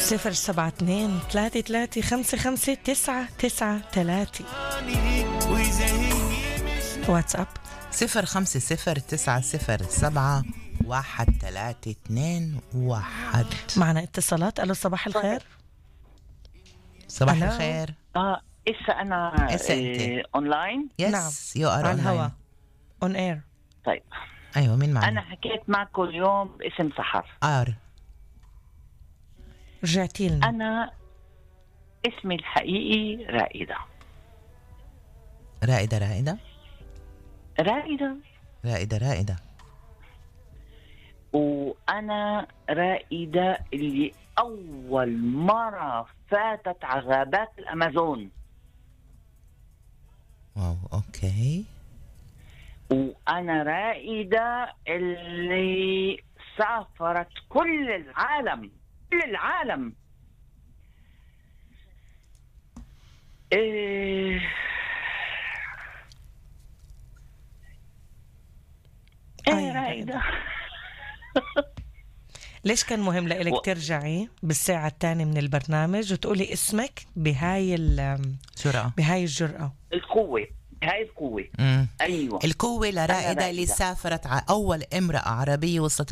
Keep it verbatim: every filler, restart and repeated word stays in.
صفر سبعة اثنين ثلاثة ثلاثة خمسة خمسة تسعة تسعة ثلاثة. واتساب صفر خمسة صفر تسعة صفر سبعة واحد ثلاثة اثنين واحد. معنا اتصالات. ألو صباح الخير. صباح ألو. الخير. اه إسا أنا إسا أنت. إيه أونلاين. يس يو ار على اونلاين. الهواء اون اير. طيب ايوه مين معنا؟ أنا حكيت معكم اليوم باسم سحر. ار. رجعتي لنا. أنا اسمي الحقيقي رائدة. رائدة رائدة رائدة رائدة رائدة. وأنا رائدة اللي أول مرة فاتت على غابات الأمازون. واو اوكي. وأنا رائدة اللي سافرت كل العالم كل العالم. إيه إيه رائدة. ليش كان مهم لإلك و... ترجعي بالساعة الثانية من البرنامج وتقولي اسمك بهاي ال جرأة بهاي الجرأة؟ القوة، هاي القوة. مم. أيوة القوة لرائدة اللي سافرت ع... أول امرأة عربية وصلت